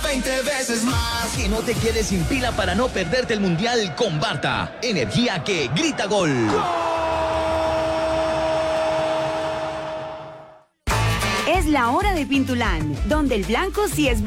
20 veces más. Que no te quedes sin pila para no perderte el Mundial con Barta. Energía que grita gol. Es la hora de Pintulán, donde el blanco sí es